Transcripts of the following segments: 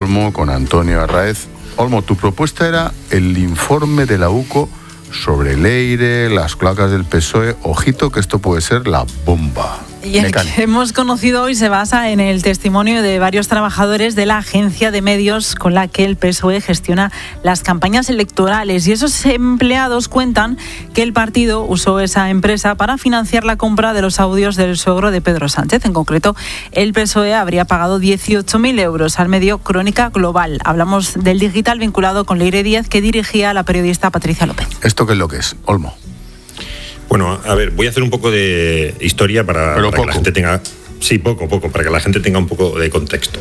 Olmo, con Antonio Arraez. Olmo, tu propuesta era el informe de la UCO sobre el Leire, las cloacas del PSOE. Ojito que esto puede ser la bomba. Y el que hemos conocido hoy se basa en el testimonio de varios trabajadores de la agencia de medios con la que el PSOE gestiona las campañas electorales. Y esos empleados cuentan que el partido usó esa empresa para financiar la compra de los audios del suegro de Pedro Sánchez. En concreto, el PSOE habría pagado 18.000 euros al medio Crónica Global. Hablamos del digital vinculado con Leire Díez, que dirigía la periodista Patricia López. ¿Esto qué es lo que es, Olmo? Bueno, a ver, voy a hacer un poco de historia para que la gente tenga... Sí, poco, para que la gente tenga un poco de contexto.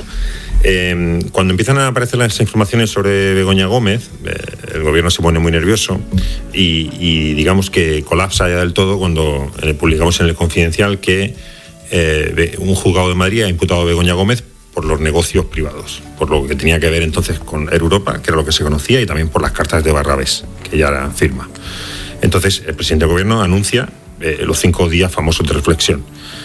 Cuando empiezan a aparecer las informaciones sobre Begoña Gómez, el gobierno se pone muy nervioso y digamos que colapsa ya del todo cuando publicamos en El Confidencial que un juzgado de Madrid ha imputado a Begoña Gómez por los negocios privados, por lo que tenía que ver entonces con Air Europa, que era lo que se conocía, y también por las cartas de Barrabés, que ya firma. Entonces, el presidente del gobierno anuncia los 5 días famosos de reflexión.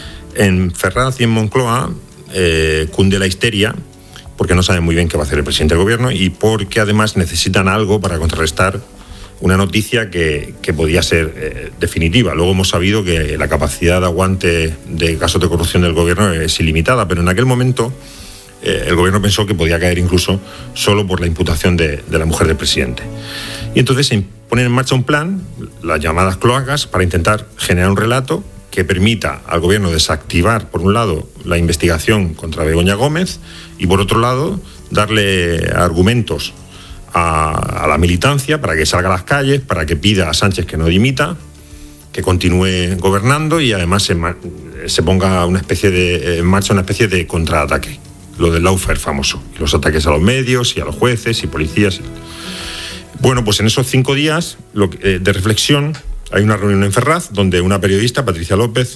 En Ferraz y en Moncloa cunde la histeria porque no saben muy bien qué va a hacer el presidente del gobierno y porque además necesitan algo para contrarrestar una noticia que podía ser definitiva. Luego hemos sabido que la capacidad de aguante de casos de corrupción del gobierno es ilimitada, pero en aquel momento el gobierno pensó que podía caer incluso solo por la imputación de la mujer del presidente. Y entonces ponen en marcha un plan, las llamadas cloacas, para intentar generar un relato que permita al gobierno desactivar, por un lado, la investigación contra Begoña Gómez y, por otro lado, darle argumentos a la militancia para que salga a las calles, para que pida a Sánchez que no dimita, que continúe gobernando y además se ponga en marcha una especie de contraataque, lo del lawfare famoso, y los ataques a los medios y a los jueces y policías. Bueno, pues en esos 5 días de reflexión hay una reunión en Ferraz donde una periodista, Patricia López,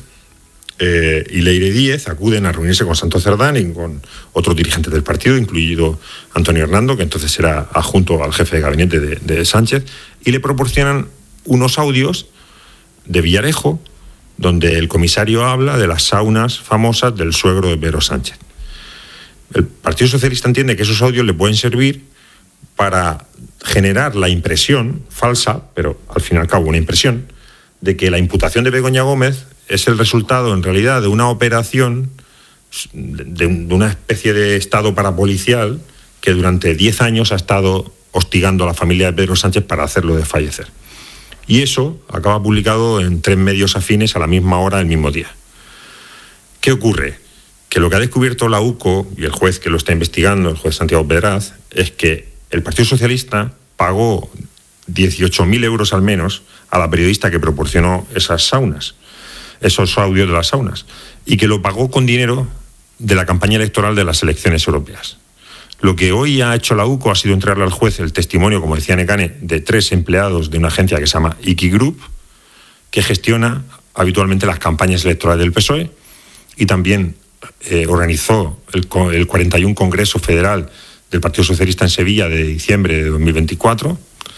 y Leire Díez acuden a reunirse con Santos Cerdán y con otros dirigentes del partido, incluido Antonio Hernando, que entonces era adjunto al jefe de gabinete de Sánchez, y le proporcionan unos audios de Villarejo donde el comisario habla de las saunas famosas del suegro de Pedro Sánchez. El Partido Socialista entiende que esos audios le pueden servir para generar la impresión, falsa, pero al fin y al cabo una impresión, de que la imputación de Begoña Gómez es el resultado en realidad de una operación, de una especie de estado parapolicial que durante 10 años ha estado hostigando a la familia de Pedro Sánchez para hacerlo desfallecer. Y eso acaba publicado en 3 medios afines a la misma hora, el mismo día. ¿Qué ocurre? Que lo que ha descubierto la UCO y el juez que lo está investigando, el juez Santiago Pedraz, es que el Partido Socialista pagó 18.000 euros al menos a la periodista que proporcionó esas saunas, esos audios de las saunas, y que lo pagó con dinero de la campaña electoral de las elecciones europeas. Lo que hoy ha hecho la UCO ha sido entregarle al juez el testimonio, como decía Necane, de 3 empleados de una agencia que se llama Iki Group, que gestiona habitualmente las campañas electorales del PSOE y también organizó el 41 Congreso Federal del Partido Socialista en Sevilla de diciembre de 2024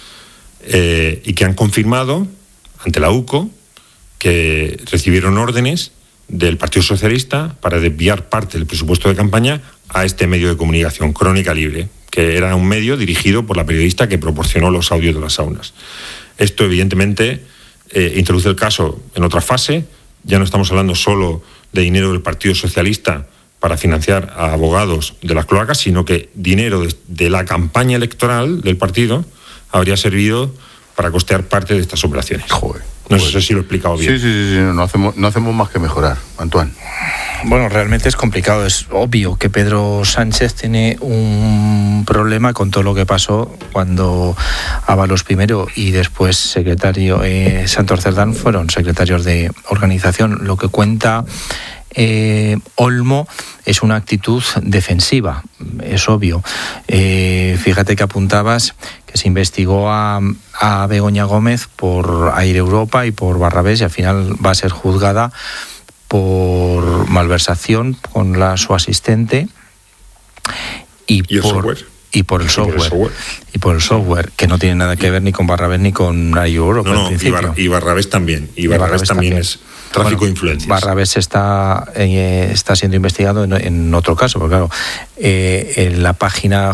y que han confirmado ante la UCO que recibieron órdenes del Partido Socialista para desviar parte del presupuesto de campaña a este medio de comunicación, Crónica Libre, que era un medio dirigido por la periodista que proporcionó los audios de las saunas. Esto evidentemente introduce el caso en otra fase. Ya no estamos hablando solo de dinero del Partido Socialista para financiar a abogados de las cloacas, sino que dinero de la campaña electoral del partido habría servido para costear parte de estas operaciones. Joder. No sé si lo he explicado bien. Sí, no hacemos más que mejorar, Antoine. Bueno, realmente es complicado. Es obvio que Pedro Sánchez tiene un problema con todo lo que pasó cuando Ábalos primero y después secretario Santos Cerdán fueron secretarios de organización. Lo que cuenta Olmo es una actitud defensiva, es obvio. Fíjate que apuntabas que se investigó a Begoña Gómez por Air Europa y por Barrabés y al final va a ser juzgada por malversación con su asistente y por el software, que no tiene nada que ver ni con Barrabés ni con Air Europa. No, y Barrabés también. Y Barrabés también es tráfico de influencias. Barrabés está siendo investigado en otro caso, porque claro, en la página